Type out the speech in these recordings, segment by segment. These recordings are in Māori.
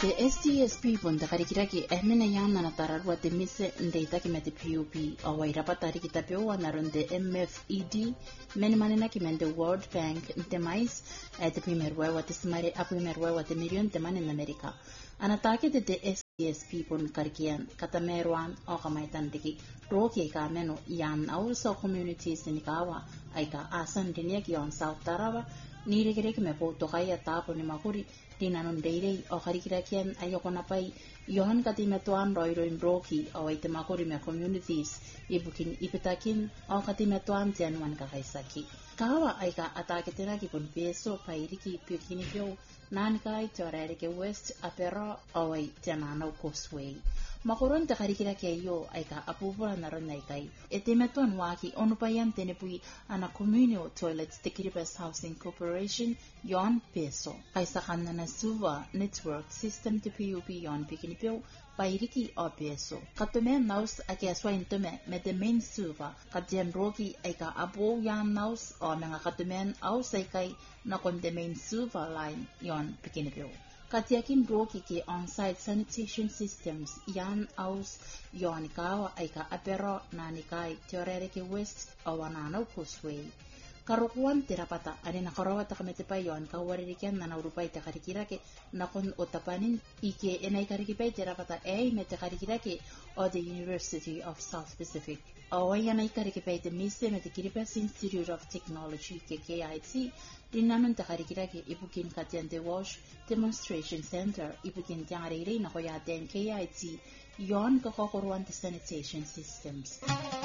The STSP pun takarikiraki ehmena yang nana tararwa te mise ndeitaki me te PUP awai rapatari kita pewa naron de MFED menimane ki men the World Bank te mais te primer wa te smare a primer wa te million te man in America anatake de STSP pun karkian katameruan o kamaitan diki roki ka meno yan also communities ni kawa aika asan dinia ki on South Tarawa ni regere me po to kaya tapo ni makuri dinanon deirei o karikirakian ayoko na pai yohan katimetuan roiroin roki o ay temakuri me communities ibukin ipitakin o katimetuan tianuan kakaisaki kawa ay ka ataketena ki pun peso pairiki pikini pyo nankai teorerike west apero o ay tianano causeway makoron te karikira ke yo ay ka apupula naron na ikay etemetuan waki onupayan tenepui ana communal toilets te Kiribati Housing Corporation yon peso ay sakan na suva network system te PUP yon pikinipyo pairiki o peso katume naus ake aswain tume me de main suva katyan roki ay ka abo yan naus o mga katumen aus ay kay na kon de main suva line yon pikinipyo katiakin roki ke on-site sanitation systems yan aus yon kawa ay ka apero nanikay teorerike west o wananaw causeway karukuan tirapata ani nakarawa ta kamete pa yon kawaririkan na naurupay ta karikirake nakon otapanin ike enay karikipay tirapata ay mete karikirake o the University of South Pacific o yan ay karikipay te mise mete Kiribati Institute of Technology ke KIT dinanon ta karikirake ibukin katian de wash demonstration center ibukin tiang arirei na koyaten KIT yon kakokoruan te sanitation systems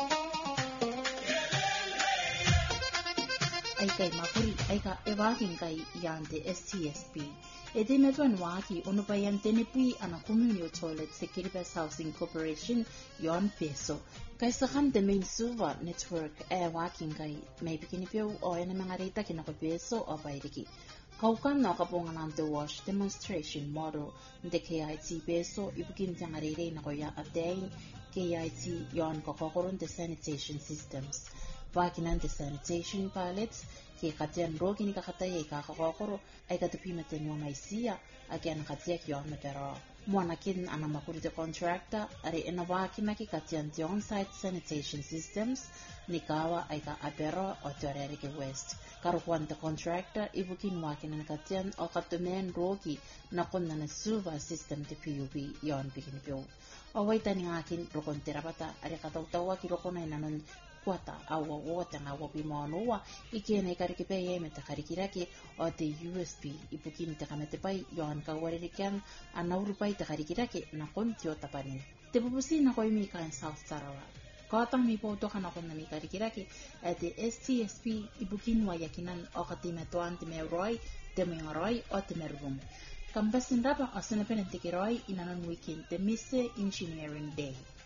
ay kay makuri ay ka ewaking kay yante STSP edemetuan waki unupayan tenepui ana communal toilet sa Kiribati Housing Corporation yon peso kay sakam the main suva network waking kay may bikinipyo o yan mga rita kinakopeso o pairiki kaukan na kapungan ng the wash demonstration model de KIT peso ibukin tiyang arire na kuya ating KIT yon kakokoron the sanitation systems wakinan the sanitation pallets ke katian roki ni kakatay ay kakakokoro ay katupimatin yung maisiya agyan katiyak yon na pero muanakin ang makurite contractor ari inawakin na ki katian the on-site sanitation systems ni kawa ay ka-apero o teorerike west karukuan the contractor ibukin wakin na katian o katumen roki na kun na nasuva system te PUP yon bikinipyo o waita ni akin rukon tirapata ari katawtawa kirokon ay nanon kuata awa wota nga wapi moanoa ikene karikipeye meta karikirake o te USB ipukin te kamete pai yohan kawaririkan anaurupai te karikirake na kontio tapanin te pupusi na koy mika in South Sarawak katang mi poto kana kon na mi karikirake te STSP ibukin wayakinan o katimetuan te meroy te mengaroy o te mervum kambasin rapa asana penantikiroy inanon weekend te mise engineering day